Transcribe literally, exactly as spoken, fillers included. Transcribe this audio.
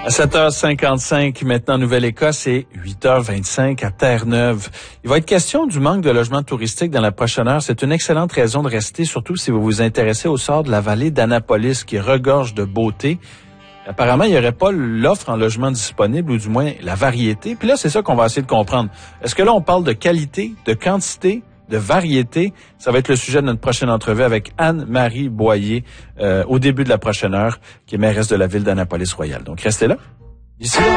À sept heures cinquante-cinq, maintenant Nouvelle-Écosse et huit heures vingt-cinq à Terre-Neuve. Il va être question du manque de logements touristiques dans la prochaine heure. C'est une excellente raison de rester, surtout si vous vous intéressez au sort de la vallée d'Annapolis qui regorge de beauté. Apparemment, il n'y aurait pas l'offre en logement disponible, ou du moins la variété. Puis là, c'est ça qu'on va essayer de comprendre. Est-ce que là, on parle de qualité, de quantité, de variété? Ça va être le sujet de notre prochaine entrevue avec Anne-Marie Boyer euh, au début de la prochaine heure, qui est mairesse de la ville d'Annapolis-Royal. Donc, restez là. Ici, là.